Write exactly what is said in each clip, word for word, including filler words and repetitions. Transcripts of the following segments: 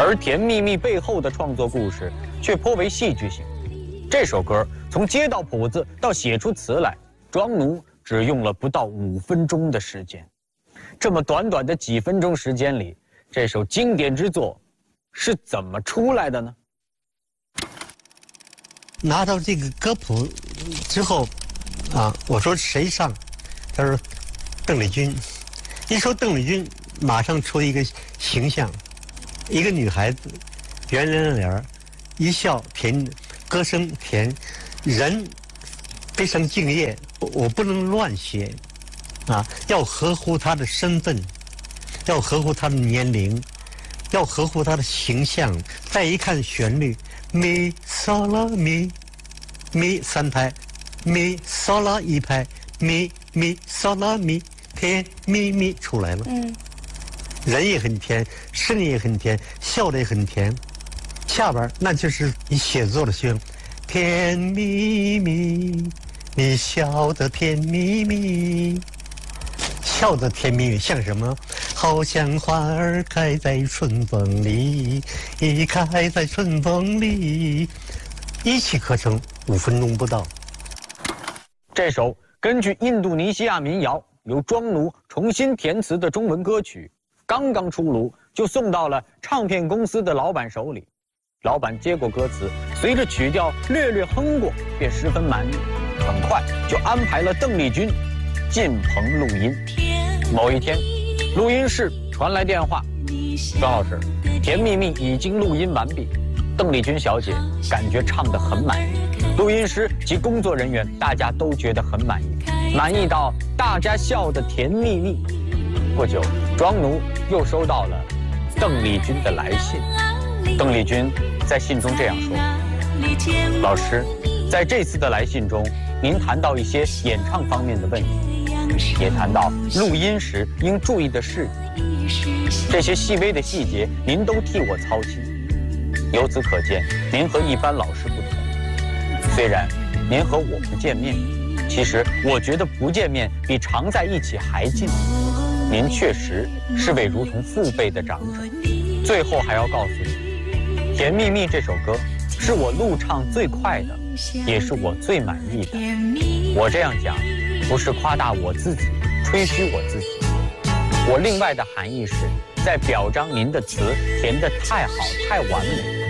而《甜蜜蜜》背后的创作故事却颇为戏剧性。这首歌从接到谱子到写出词来，庄奴只用了不到五分钟的时间。这么短短的几分钟时间里，这首经典之作是怎么出来的呢？ 拿到这个歌谱之后，啊，我说谁上？他说邓丽君。一说邓丽君，马上出一个形象，一个女孩子，圆圆的脸儿，一笑甜，歌声甜，人非常敬业。我不能乱写，啊，要合乎她的身份，要合乎她的年龄，要合乎她的形象。再一看旋律。咪嗦啦咪，咪三拍，咪嗦啦一拍，咪咪嗦啦咪，甜咪咪出来了。嗯，人也很甜，声音也很甜，笑的也很甜。下边那就是你写作的学，甜蜜蜜，你笑得甜蜜蜜，笑得甜蜜蜜像什么？好像花儿开在春风里，一开在春风里，一气呵成，五分钟不到。 这首根据印度尼西亚民谣由庄奴重新填词的中文歌曲，刚刚出炉就送到了唱片公司的老板手里。老板接过歌词，随着曲调略略哼过，便十分满意，很快就安排了邓丽君进棚录音。某一天，录音室传来电话，庄老师，《甜蜜蜜》已经录音完毕，邓丽君小姐感觉唱得很满意，录音师及工作人员大家都觉得很满意，满意到大家笑得甜蜜蜜。不久，庄奴又收到了邓丽君的来信，邓丽君在信中这样说：老师，在这次的来信中，您谈到一些演唱方面的问题，也谈到录音时应注意的事宜，这些细微的细节您都替我操心。由此可见，您和一般老师不同。虽然您和我不见面，其实我觉得不见面比常在一起还近。您确实是位如同父辈的长者。最后还要告诉你，《甜蜜蜜》这首歌是我录唱最快的，也是我最满意的。我这样讲，不是夸大我自己，吹嘘我自己。我另外的含义是在表彰您的词填得太好，太完美。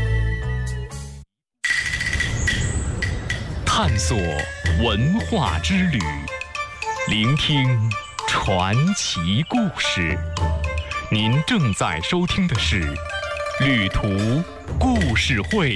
探索文化之旅，聆听传奇故事。您正在收听的是《旅途故事会》。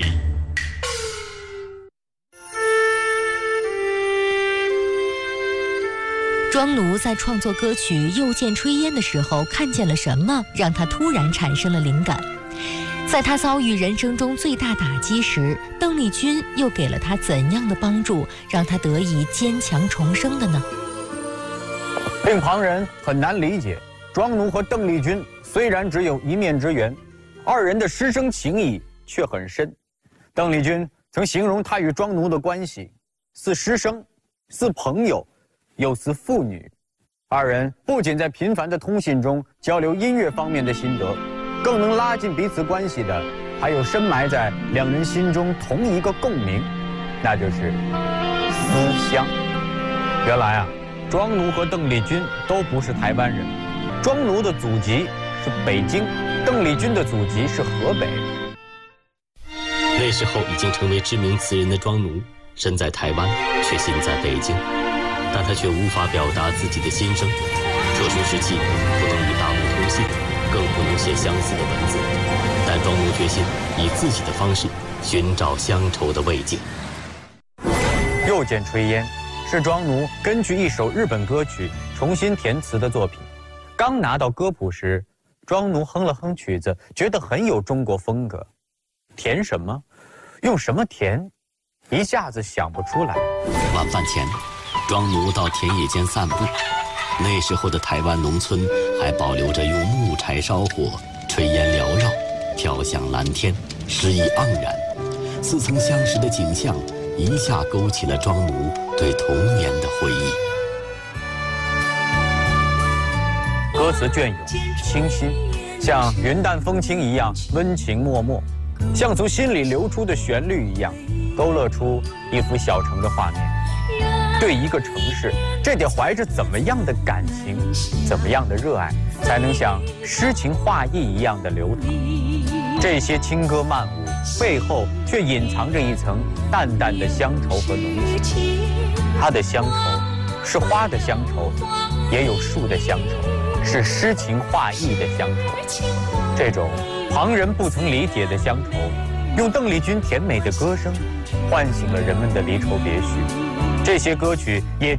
庄奴在创作歌曲《又见炊烟》的时候，看见了什么，让他突然产生了灵感？在他遭遇人生中最大打击时，邓丽君又给了他怎样的帮助，让他得以坚强重生的呢？ 令旁人很难理解，庄奴和邓丽君虽然只有一面之缘，二人的师生情谊却很深。邓丽君曾形容他与庄奴的关系似师生，似朋友，又似父女。二人不仅在频繁的通信中交流音乐方面的心得，更能拉近彼此关系的还有深埋在两人心中同一个共鸣，那就是思乡。原来啊，庄奴和邓丽君都不是台湾人，庄奴的祖籍是北京，邓丽君的祖籍是河北。 那时候已经成为知名词人的庄奴，身在台湾，却心在北京。但他却无法表达自己的心声。特殊时期不能与大陆通信，更不能写相似的文字。但庄奴决心以自己的方式寻找乡愁的慰藉。 又见炊烟是庄奴根据一首日本歌曲重新填词的作品。刚拿到歌谱时，庄奴哼了哼曲子，觉得很有中国风格。填什么？用什么填？一下子想不出来。 晚饭前，庄奴到田野间散步。那时候的台湾农村还保留着用木柴烧火，炊烟缭绕，飘向蓝天，诗意盎然。似曾相识的景象一下勾起了庄奴对童年的回忆。 歌词隽永清新， 像云淡风轻一样温情脉脉，像从心里流出的旋律一样，勾勒出一幅小城的画面。对一个城市，这得怀着怎么样的感情，怎么样的热爱，才能像诗情画意一样的流淌？这些轻歌曼舞背后，却隐藏着一层淡淡的乡愁和浓情。它的乡愁，是花的乡愁，也有树的乡愁，是诗情画意的乡愁。这种旁人不曾理解的乡愁，用邓丽君甜美的歌声，唤醒了人们的离愁别绪。这些歌曲也